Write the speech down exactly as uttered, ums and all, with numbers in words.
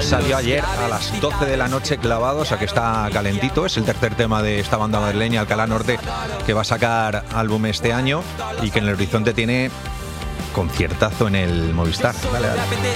Salió ayer a las doce de la noche clavado, o sea que está calentito. Es el tercer tema de esta banda madrileña, Alcalá Norte, que va a sacar álbum este año y que en el horizonte tiene conciertazo en el Movistar. Dale, dale.